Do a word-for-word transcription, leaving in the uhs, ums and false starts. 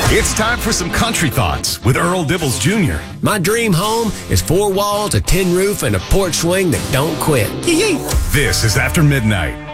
It's time for some country thoughts with Earl Dibbles Junior My dream home is four walls, a tin roof, and a porch swing that don't quit. This is After Midnight.